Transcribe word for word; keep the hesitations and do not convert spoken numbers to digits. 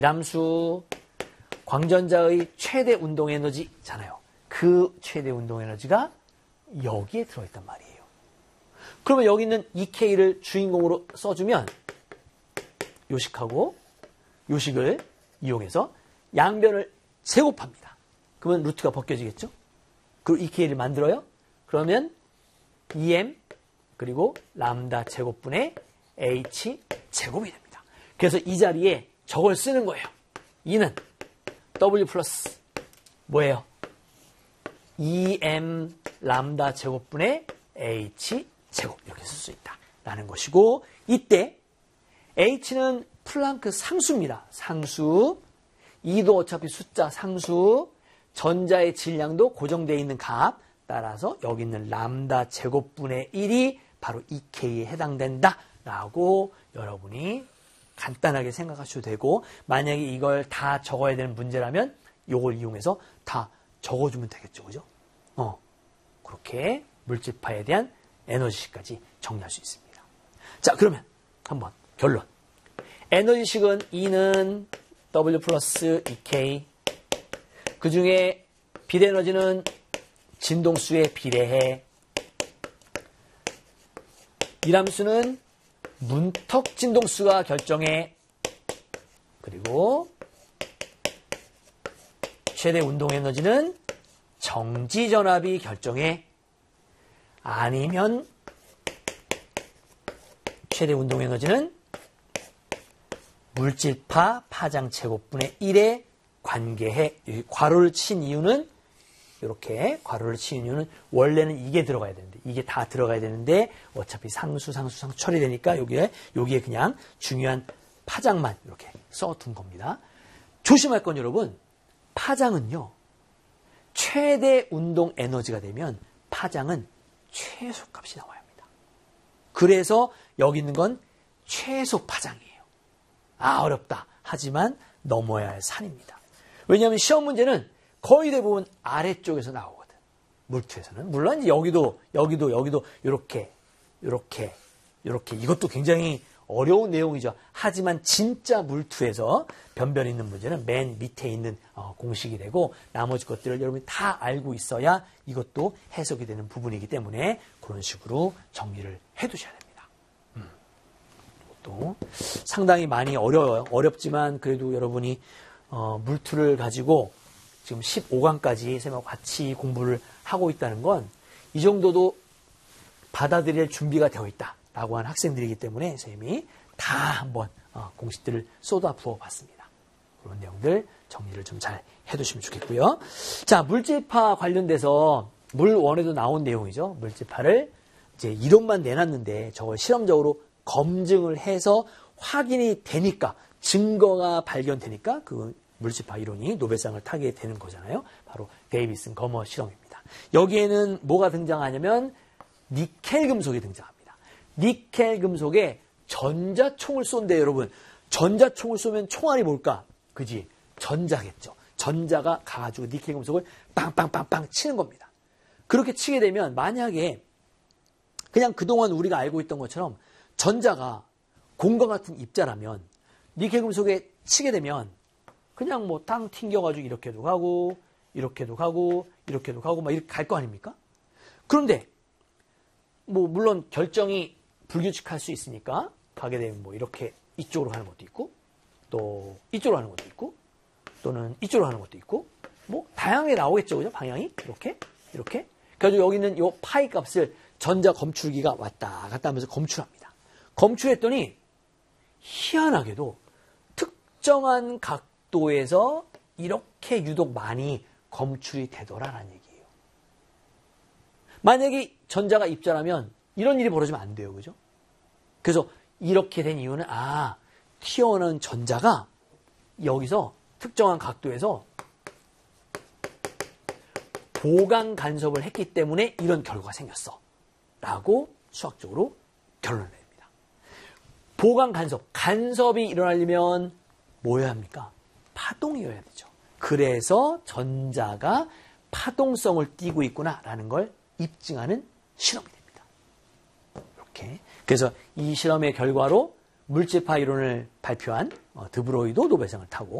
이람수 광전자의 최대 운동 에너지잖아요. 그 최대 운동 에너지가 여기에 들어있단 말이에요. 그러면 여기 있는 이케이를 주인공으로 써주면 요식하고 요식을 이용해서 양변을 제곱합니다. 그러면 루트가 벗겨지겠죠? 그리고 이케이를 만들어요. 그러면 이엠 그리고 람다 제곱분의 H 제곱이 됩니다. 그래서 이 자리에 저걸 쓰는 거예요. 이는 W 플러스 뭐예요? 이엠 람다 제곱분의 H 제곱 이렇게 쓸 수 있다라는 것이고, 이때 H는 플랑크 상수입니다. 상수. 이도 어차피 숫자 상수. 전자의 질량도 고정되어 있는 값. 따라서 여기 있는 람다 제곱분의 일이 바로 이케이에 해당된다라고 여러분이 간단하게 생각하셔도 되고, 만약에 이걸 다 적어야 되는 문제라면 이걸 이용해서 다 적어주면 되겠죠. 그죠? 어, 그렇게 물질파에 대한 에너지식까지 정리할 수 있습니다. 자, 그러면 한번 결론. 에너지식은 E는 W 플러스 이케이. 그 중에 빛에너지는 진동수에 비례해. 이람수는 문턱 진동수가 결정해. 그리고 최대 운동 에너지는 정지전압이 결정해. 아니면 최대 운동 에너지는 물질파 파장 제곱분의 일에 관계해. 괄호를 친 이유는, 이렇게 괄호를 친 이유는 원래는 이게 들어가야 되는데, 이게 다 들어가야 되는데 어차피 상수 상수 상수 처리되니까 여기에 여기에 그냥 중요한 파장만 이렇게 써둔 겁니다. 조심할 건 여러분, 파장은요 최대 운동 에너지가 되면 파장은 최소값이 나와야 합니다. 그래서 여기 있는 건 최소 파장이에요. 아, 어렵다. 하지만 넘어야 할 산입니다. 왜냐하면 시험 문제는 거의 대부분 아래쪽에서 나오거든. 물투에서는. 물론 여기도 여기도 여기도 이렇게 이렇게 이렇게 이것도 굉장히 어려운 내용이죠. 하지만 진짜 물투에서 변변 있는 문제는 맨 밑에 있는 어, 공식이 되고, 나머지 것들을 여러분이 다 알고 있어야 이것도 해석이 되는 부분이기 때문에 그런 식으로 정리를 해두셔야 됩니다. 음. 또 상당히 많이 어려워요. 어렵지만 그래도 여러분이 어, 물투를 가지고 지금 십오 강까지 선생님하고 같이 공부를 하고 있다는 건 이 정도도 받아들일 준비가 되어 있다라고 하는 학생들이기 때문에 선생님이 다 한번 어, 공식들을 쏟아 부어 봤습니다. 그런 내용들 정리를 좀 잘 해두시면 좋겠고요. 자, 물질파 관련돼서 물원에도 나온 내용이죠. 물질파를 이제 이론만 내놨는데 저걸 실험적으로 검증을 해서 확인이 되니까, 증거가 발견되니까 그 물질파 이론이 노벨상을 타게 되는 거잖아요. 바로 데이비슨 거머 실험입니다. 여기에는 뭐가 등장하냐면 니켈 금속이 등장합니다. 니켈 금속에 전자총을 쏜대요, 여러분. 전자총을 쏘면 총알이 뭘까? 그지? 전자겠죠. 전자가 가가지고 니켈 금속을 빵빵빵빵 치는 겁니다. 그렇게 치게 되면 만약에 그냥 그동안 우리가 알고 있던 것처럼 전자가 공과 같은 입자라면 니켈 금속에 치게 되면 그냥 뭐 땅 튕겨가지고 이렇게도 가고 이렇게도 가고 이렇게도 가고 막 이렇게 갈 거 아닙니까? 그런데 뭐 물론 결정이 불규칙할 수 있으니까 가게 되면 뭐 이렇게 이쪽으로 가는 것도 있고, 또 이쪽으로 가는 것도 있고, 또는 이쪽으로 가는 것도 있고, 뭐 다양하게 나오겠죠, 그죠? 방향이 이렇게 이렇게. 그래서 여기 있는 이 파이 값을 전자 검출기가 왔다 갔다 하면서 검출합니다. 검출했더니 희한하게도 특정한 각도에서 이렇게 유독 많이 검출이 되더라라는 얘기예요. 만약에 전자가 입자라면 이런 일이 벌어지면 안 돼요, 그죠? 그래서 이렇게 된 이유는, 아, 튀어나온 전자가 여기서 특정한 각도에서 보강 간섭을 했기 때문에 이런 결과가 생겼어 라고 수학적으로 결론을 냅니다. 보강 간섭, 간섭이 일어나려면 뭐여야 합니까? 파동이어야 되죠. 그래서 전자가 파동성을 띠고 있구나라는 걸 입증하는 실험이 됩니다. 이렇게. 그래서 이 실험의 결과로 물질파 이론을 발표한 어, 드브로이도 노벨상을 타고